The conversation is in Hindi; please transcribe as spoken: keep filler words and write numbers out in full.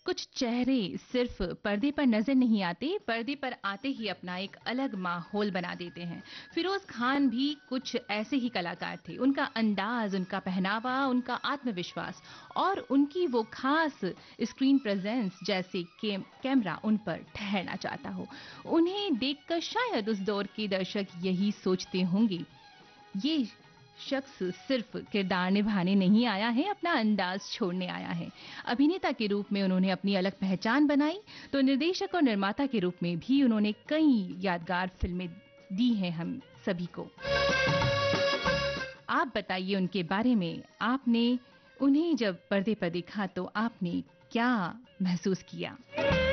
कुछ चेहरे सिर्फ पर्दे पर नजर नहीं आते, पर्दे पर आते ही अपना एक अलग माहौल बना देते हैं। फिरोज खान भी कुछ ऐसे ही कलाकार थे। उनका अंदाज, उनका पहनावा, उनका आत्मविश्वास और उनकी वो खास स्क्रीन प्रेजेंस, जैसे के कैमरा उन पर ठहरना चाहता हो। उन्हें देखकर शायद उस दौर के दर्शक यही सोचते होंगे, ये शख्स सिर्फ किरदार निभाने नहीं आया है, अपना अंदाज छोड़ने आया है। अभिनेता के रूप में उन्होंने अपनी अलग पहचान बनाई, तो निर्देशक और निर्माता के रूप में भी उन्होंने कई यादगार फिल्में दी हैं हम सभी को। आप बताइए उनके बारे में, आपने उन्हें जब पर्दे पर देखा तो आपने क्या महसूस किया?